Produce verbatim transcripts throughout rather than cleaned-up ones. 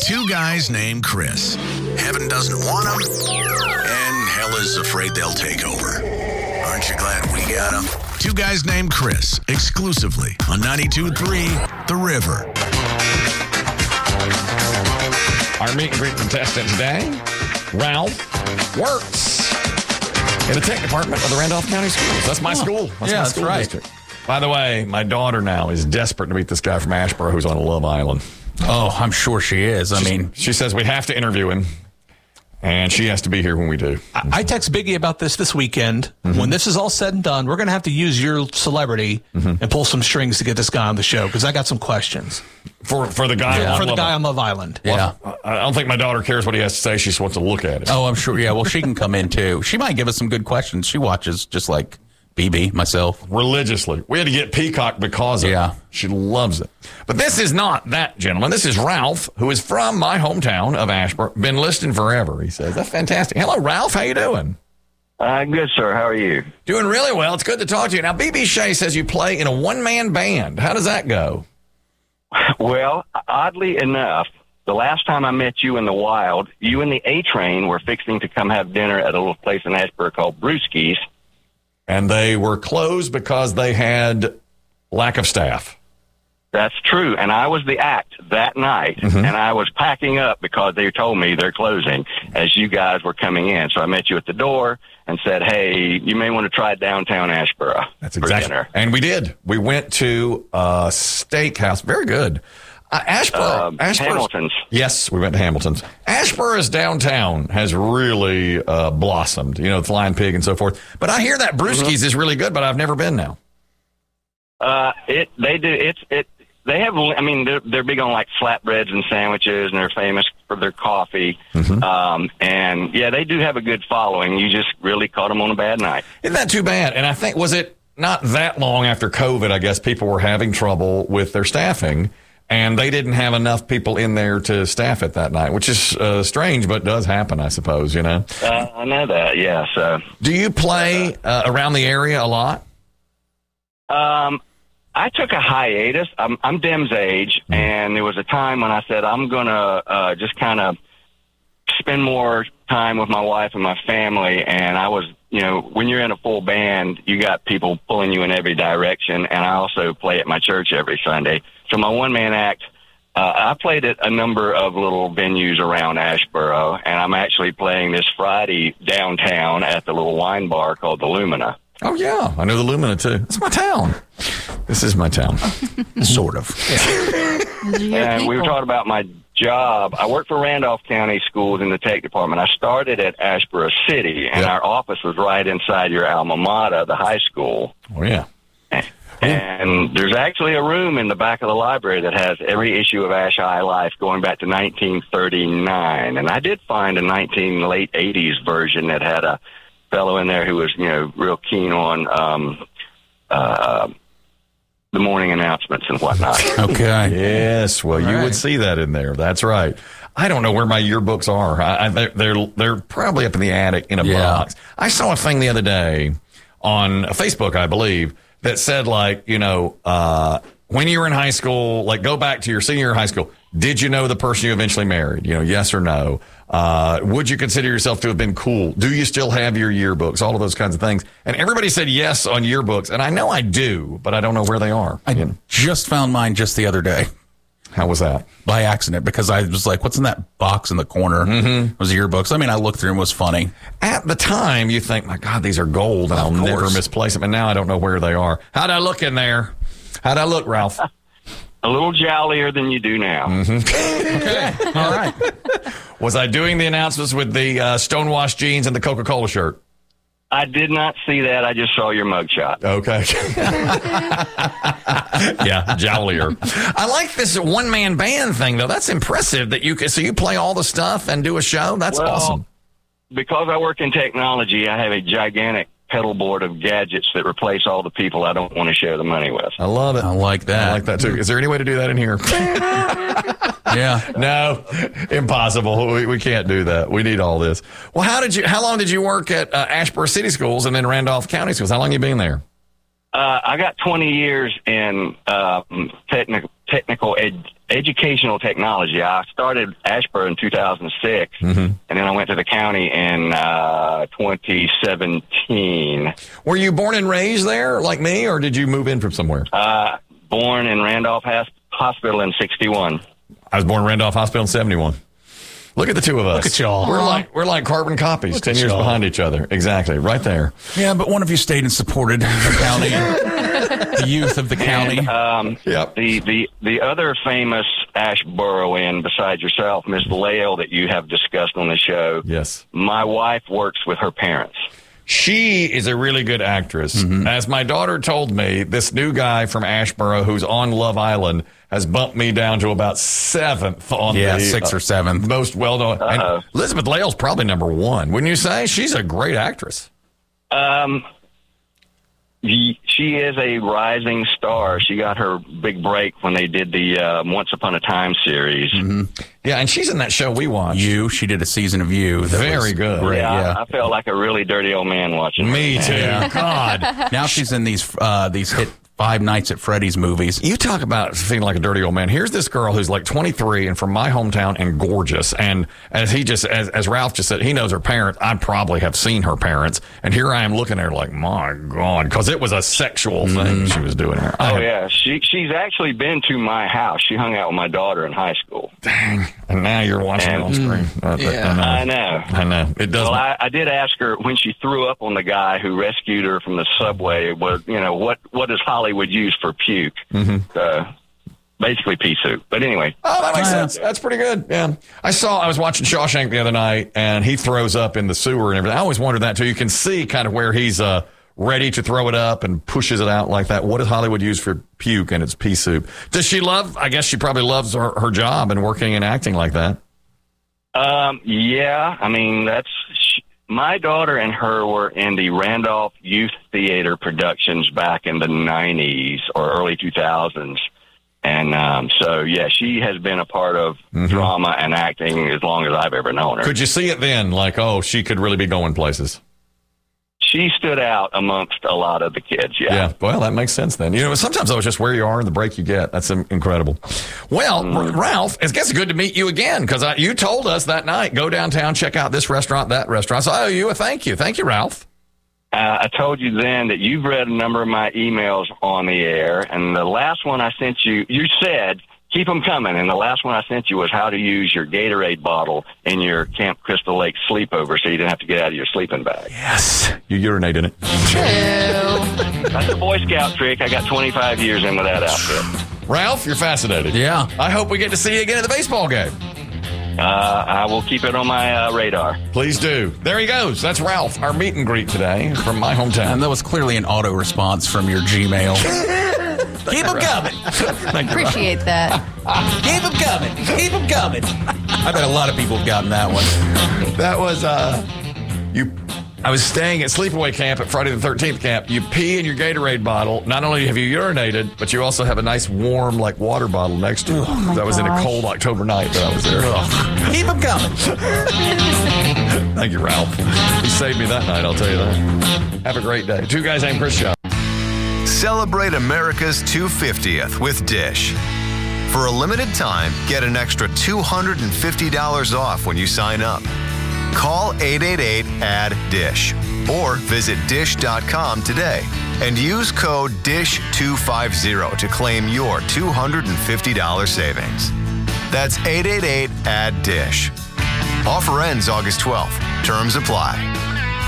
Two guys named Chris. Heaven doesn't want them, and hell is afraid they'll take over. Aren't you glad we got them? Two guys named Chris, exclusively on ninety-two point three The River. Our meet and greet contestant today, Ralph, works in the tech department of the Randolph County Schools. That's my oh, school. That's yeah, my that's school right. district. By the way, my daughter now is desperate to meet this guy from Asheboro who's on Love Island. Oh, I'm sure she is. I She's, mean, she says we have to interview him, and she has to be here when we do. I, I text Biggie about this this weekend. Mm-hmm. When this is all said and done, we're going to have to use your celebrity mm-hmm. and pull some strings to get this guy on the show because I got some questions. For for the guy yeah. on For the Love guy Island. on Love Island. Yeah. Well, I don't think my daughter cares what he has to say. She just wants to look at it. Oh, I'm sure. Yeah, well, she can come in, too. She might give us some good questions. She watches just like B B, myself. Religiously. We had to get Peacock because of yeah. it. She loves it. But this is not that gentleman. This is Ralph, who is from my hometown of Asheboro. Been listening forever, he says. That's fantastic. Hello, Ralph. How you doing? Uh, good, sir. How are you? Doing really well. It's good to talk to you. Now, B B Shea says you play in a one-man band. How does that go? Well, oddly enough, the last time I met you in the wild, you and the A-Train were fixing to come have dinner at a little place in Asheboro called Brewski's. And they were closed because they had lack of staff. That's true. And I was the act that night, mm-hmm. and I was packing up because they told me they're closing as you guys were coming in. So I met you at the door and said, hey, you may want to try downtown Asheboro That's for exactly. dinner. And we did. We went to a steakhouse. Very good. Uh, Asheboro. Uh, Hamilton's. Yes, we went to Hamilton's. Asheboro's downtown has really uh, blossomed, you know, the Flying Pig and so forth. But I hear that Brewski's mm-hmm. is really good, but I've never been now. Uh, it, they do, it's, it, they have, I mean, they're, they're big on like flatbreads and sandwiches, and they're famous for their coffee. Mm-hmm. Um, and yeah, they do have a good following. You just really caught them on a bad night. Isn't that too bad? And I think, was it not that long after COVID, I guess people were having trouble with their staffing. And they didn't have enough people in there to staff it that night, which is uh, strange, but does happen, I suppose, you know? Uh, I know that, yeah. So, do you play uh, around the area a lot? Um, I took a hiatus. I'm, I'm Dem's age, mm-hmm. and there was a time when I said I'm going to uh, just kind of spend more time with my wife and my family, and I was, you know, when you're in a full band, you got people pulling you in every direction, and I also play at my church every Sunday. So my one-man act, uh, I played at a number of little venues around Asheboro, and I'm actually playing this Friday downtown at the little wine bar called the Lumina. Oh, yeah. I know the Lumina, too. It's my town. This is my town. Sort of. Yeah. And we were talking about my job. I work for Randolph County Schools in the tech department. I started at Asheboro City, and yep. our office was right inside your alma mater, the high school. Oh, yeah. And there's actually a room in the back of the library that has every issue of Ash High Life going back to nineteen thirty-nine. And I did find a nineteen late eighties version that had a fellow in there who was, you know, real keen on um, uh, the morning announcements and whatnot. Okay. Yes. Well, All you right. would see that in there. That's right. I don't know where my yearbooks are. I, I, they're, they're they're probably up in the attic in a yeah. box. I saw a thing the other day on Facebook, I believe, that said, like, you know, uh, when you were in high school, like, go back to your senior year of high school. Did you know the person you eventually married? You know, yes or no? Uh, would you consider yourself to have been cool? Do you still have your yearbooks? All of those kinds of things. And everybody said yes on yearbooks. And I know I do, but I don't know where they are. I you know? just found mine just the other day. How was that? By accident, because I was like, what's in that box in the corner? Mm-hmm. It was yearbooks. I mean, I looked through and it was funny. At the time, you think, my God, these are gold, and I'll never misplace them. And now I don't know where they are. How'd I look in there? How'd I look, Ralph? A little jollier than you do now. Mm-hmm. Okay. All right. Was I doing the announcements with the uh, stonewashed jeans and the Coca-Cola shirt? I did not see that. I just saw your mugshot. Okay. Yeah, jollier. I like this one-man band thing, though. That's impressive that you can, so you play all the stuff and do a show? That's well, awesome. Because I work in technology, I have a gigantic pedal board of gadgets that replace all the people I don't want to share the money with. I love it. I like that. I like that, too. Is there any way to do that in here? Yeah. No, impossible. We, we can't do that. We need all this. Well, how did you? How long did you work at uh, Asheboro City Schools and then Randolph County Schools? How long you been there? Uh, I got twenty years in uh, technical technical ed- educational technology. I started Asheboro in two thousand six, mm-hmm. and then I went to the county in uh, twenty seventeen. Were you born and raised there like me, or did you move in from somewhere? Uh, born in Randolph Has- Hospital in sixty-one. I was born in Randolph Hospital in seventy-one. Look at the two of us. Look at y'all. We're like we're like carbon copies, Look ten at years y'all. behind each other. Exactly, right there. Yeah, but one of you stayed and supported the county, the youth of the county. And, um, Yep. The, the, the other famous Asheboroan besides yourself, Miss Lael, that you have discussed on the show, Yes. my wife works with her parents. She is a really good actress. Mm-hmm. As my daughter told me, this new guy from Asheboro who's on Love Island has bumped me down to about seventh on Yeah, the sixth or uh, seventh. most well-known. And Uh-oh. Elizabeth Lael's probably number one, wouldn't you say? She's a great actress. Um, y- she is a rising star. She got her big break when they did the uh, Once Upon a Time series. Mm-hmm. Yeah, and she's in that show we watched. You, she did a season of You. That Very was good. Great, Yeah, yeah. I, I felt like a really dirty old man watching her. Me too. Yeah. God. Now she's in these uh, these hit Five Nights at Freddy's movies. You talk about feeling like a dirty old man. Here's this girl who's like twenty-three and from my hometown and gorgeous. And as he just, as, as Ralph just said, he knows her parents. I probably have seen her parents. And here I am looking at her like, my God, because it was a sexual thing she was doing. Her. I Oh, have- yeah. She She's actually been to my house. She hung out with my daughter in high school. Dang. And now you're watching it on screen. Uh, Yeah. I know. I know. I know. It does. Well, I, I did ask her when she threw up on the guy who rescued her from the subway, what, you know, what, what does Hollywood use for puke? Mm-hmm. Uh, basically pea soup. But anyway. Oh, that makes Yeah. sense. That's pretty good. Yeah. I saw, I was watching Shawshank the other night and he throws up in the sewer and everything. I always wondered that too. You can see kind of where he's uh, ready to throw it up and pushes it out like that. What does Hollywood use for puke? And it's pea soup. Does she love, I guess she probably loves her, her job and working and acting like that. Um, yeah, I mean, that's, she, my daughter and her were in the Randolph Youth Theater productions back in the nineties or early two thousands. And um, so, yeah, she has been a part of Mm-hmm. drama and acting as long as I've ever known her. Could you see it then? Like, oh, she could really be going places. She stood out amongst a lot of the kids, yeah. Yeah, well, that makes sense then. You know, sometimes though, it's just where you are and the break you get. That's um, incredible. Well, R- Ralph, it's guess good to meet you again because you told us that night, go downtown, check out this restaurant, that restaurant. So I owe you a thank you. Thank you, Ralph. Uh, I told you then that you've read a number of my emails on the air, and the last one I sent you, you said, keep them coming, and the last one I sent you was how to use your Gatorade bottle in your Camp Crystal Lake sleepover so you didn't have to get out of your sleeping bag. Yes. You urinate in it. That's a Boy Scout trick. I got twenty-five years in with that outfit. Ralph, you're fascinating. Yeah. I hope we get to see you again at the baseball game. Uh, I will keep it on my uh, radar. Please do. There he goes. That's Ralph, our meet and greet today from my hometown. And that was clearly an auto response from your Gmail. Keep them coming. Thank you, Ralph. Appreciate that. Keep them coming. Keep them coming. I bet a lot of people have gotten that one. That was uh, you. I was staying at sleepaway camp at Friday the thirteenth camp. You pee in your Gatorade bottle. Not only have you urinated, but you also have a nice warm like water bottle next to you. my that was in a gosh. cold October night that I was there. Keep them coming. Thank you, Ralph. You saved me that night. I'll tell you that. Have a great day. Two guys named Chris Show. Celebrate America's two hundred fiftieth with Dish. For a limited time, get an extra two hundred fifty dollars off when you sign up. Call eight eight eight, A D D I S H or visit dish dot com today and use code D I S H two fifty to claim your two hundred fifty dollars savings. That's eight eight eight, A D D I S H. Offer ends August twelfth. Terms apply.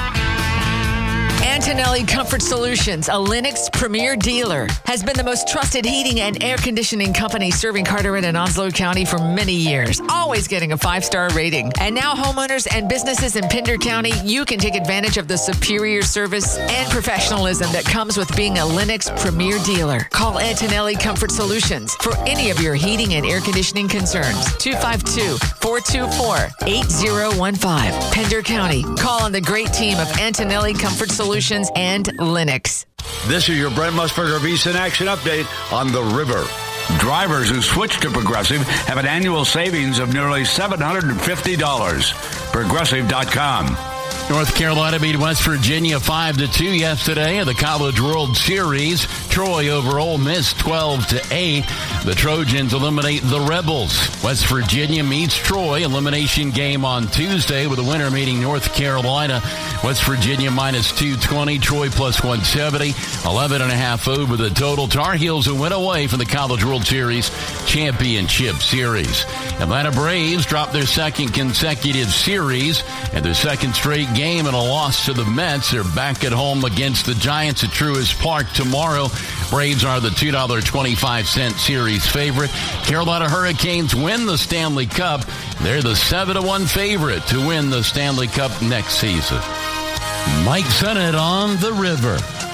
Antonelli Comfort Solutions, a Lennox premier dealer, has been the most trusted heating and air conditioning company serving Carteret and Onslow County for many years, always getting a five-star rating. And now homeowners and businesses in Pender County, you can take advantage of the superior service and professionalism that comes with being a Lennox premier dealer. Call Antonelli Comfort Solutions for any of your heating and air conditioning concerns. two five two, four two four, eight zero one five. Pender County. Call on the great team of Antonelli Comfort Solutions and Lennox. This is your Brent Musburger Visa in Action update on the river. Drivers who switch to Progressive have an annual savings of nearly seven hundred fifty dollars. Progressive dot com. North Carolina beat West Virginia five to two yesterday in the College World Series. Troy over Ole Miss twelve to eight. The Trojans eliminate the Rebels. West Virginia meets Troy. Elimination game on Tuesday with the winner meeting North Carolina. West Virginia minus two twenty. Troy plus one seventy. eleven and a half over the total. Tar Heels who went away from the College World Series Championship Series. Atlanta Braves dropped their second consecutive series and their second straight game and a loss to the Mets. They're back at home against the Giants at Truist Park tomorrow. Braves are the two dollars and twenty-five cents series favorite. Carolina Hurricanes win the Stanley Cup. They're the seven to one favorite to win the Stanley Cup next season. Mike Sennett on the River.